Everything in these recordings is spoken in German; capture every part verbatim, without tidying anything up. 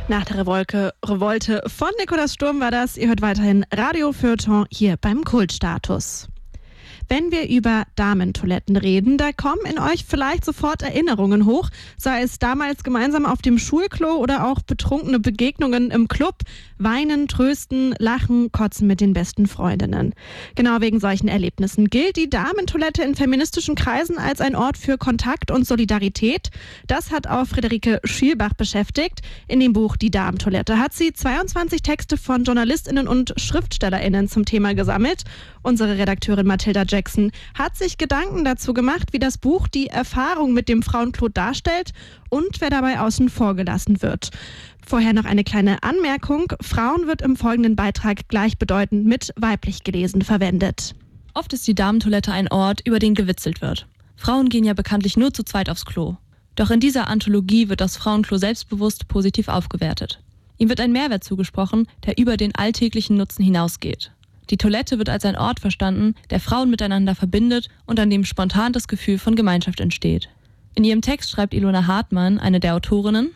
Nach der Revolte, Revolte von Nikolaus Sturm war das. Ihr hört weiterhin Radio Feuilleton hier beim Kultstatus. Wenn wir über Damentoiletten reden, da kommen in euch vielleicht sofort Erinnerungen hoch, sei es damals gemeinsam auf dem Schulklo oder auch betrunkene Begegnungen im Club, weinen, trösten, lachen, kotzen mit den besten Freundinnen. Genau wegen solchen Erlebnissen gilt die Damentoilette in feministischen Kreisen als ein Ort für Kontakt und Solidarität. Das hat auch Friederike Schielbach beschäftigt. In dem Buch Die Damentoilette hat sie zweiundzwanzig Texte von JournalistInnen und SchriftstellerInnen zum Thema gesammelt. Unsere Redakteurin Mathilda Jackson hat sich Gedanken dazu gemacht, wie das Buch die Erfahrung mit dem Frauenklo darstellt und wer dabei außen vor gelassen wird. Vorher noch eine kleine Anmerkung. Frauen wird im folgenden Beitrag gleichbedeutend mit weiblich gelesen verwendet. Oft ist die Damentoilette ein Ort, über den gewitzelt wird. Frauen gehen ja bekanntlich nur zu zweit aufs Klo. Doch in dieser Anthologie wird das Frauenklo selbstbewusst positiv aufgewertet. Ihm wird ein Mehrwert zugesprochen, der über den alltäglichen Nutzen hinausgeht. Die Toilette wird als ein Ort verstanden, der Frauen miteinander verbindet und an dem spontan das Gefühl von Gemeinschaft entsteht. In ihrem Text schreibt Ilona Hartmann, eine der Autorinnen: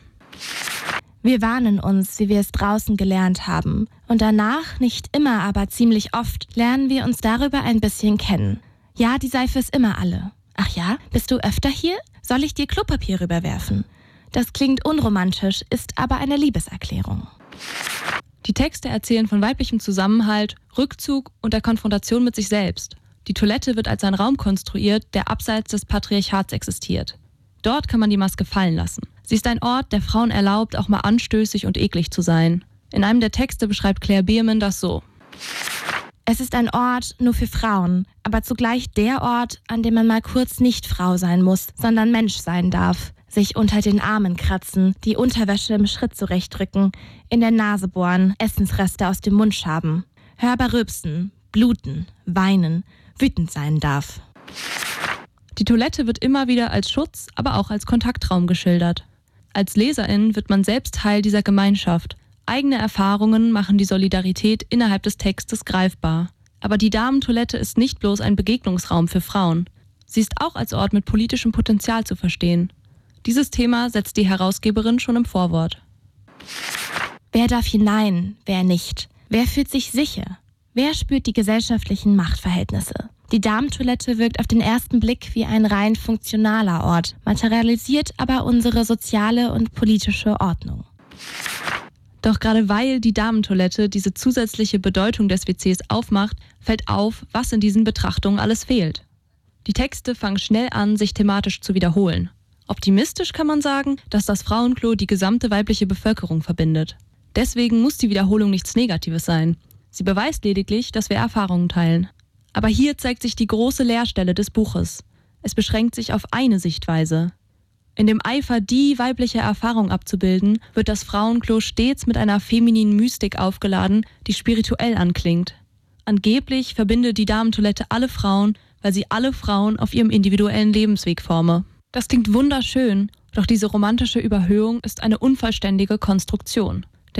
Wir warnen uns, wie wir es draußen gelernt haben. Und danach, nicht immer, aber ziemlich oft, lernen wir uns darüber ein bisschen kennen. Ja, die Seife ist immer alle. Ach ja, bist du öfter hier? Soll ich dir Klopapier rüberwerfen? Das klingt unromantisch, ist aber eine Liebeserklärung. Die Texte erzählen von weiblichem Zusammenhalt, Rückzug und der Konfrontation mit sich selbst. Die Toilette wird als ein Raum konstruiert, der abseits des Patriarchats existiert. Dort kann man die Maske fallen lassen. Sie ist ein Ort, der Frauen erlaubt, auch mal anstößig und eklig zu sein. In einem der Texte beschreibt Claire Biermann das so: Es ist ein Ort nur für Frauen, aber zugleich der Ort, an dem man mal kurz nicht Frau sein muss, sondern Mensch sein darf. Sich unter den Armen kratzen, die Unterwäsche im Schritt zurechtdrücken, in der Nase bohren, Essensreste aus dem Mund schaben, hörbar rülpsen, bluten, weinen, wütend sein darf. Die Toilette wird immer wieder als Schutz, aber auch als Kontaktraum geschildert. Als Leserin wird man selbst Teil dieser Gemeinschaft. Eigene Erfahrungen machen die Solidarität innerhalb des Textes greifbar. Aber die Damentoilette ist nicht bloß ein Begegnungsraum für Frauen. Sie ist auch als Ort mit politischem Potenzial zu verstehen. Dieses Thema setzt die Herausgeberin schon im Vorwort. Wer darf hinein, wer nicht? Wer fühlt sich sicher? Wer spürt die gesellschaftlichen Machtverhältnisse? Die Damentoilette wirkt auf den ersten Blick wie ein rein funktionaler Ort, materialisiert aber unsere soziale und politische Ordnung. Doch gerade weil die Damentoilette diese zusätzliche Bedeutung des W Cs aufmacht, fällt auf, was in diesen Betrachtungen alles fehlt. Die Texte fangen schnell an, sich thematisch zu wiederholen. Optimistisch kann man sagen, dass das Frauenklo die gesamte weibliche Bevölkerung verbindet. Deswegen muss die Wiederholung nichts Negatives sein. Sie beweist lediglich, dass wir Erfahrungen teilen. Aber hier zeigt sich die große Leerstelle des Buches. Es beschränkt sich auf eine Sichtweise. In dem Eifer, die weibliche Erfahrung abzubilden, wird das Frauenklo stets mit einer femininen Mystik aufgeladen, die spirituell anklingt. Angeblich verbindet die Damentoilette alle Frauen, weil sie alle Frauen auf ihrem individuellen Lebensweg forme. Das klingt wunderschön, doch diese romantische Überhöhung ist eine unvollständige Konstruktion.